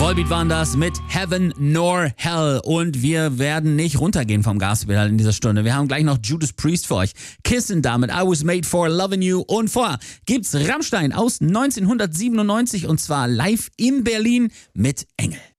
Volbeat waren das mit Heaven nor Hell. Und wir werden nicht runtergehen vom Gaspedal in dieser Stunde. Wir haben gleich noch Judas Priest für euch. Kissen damit I Was Made for Loving You. Und vorher gibt's Rammstein aus 1997 und zwar live in Berlin mit Engel.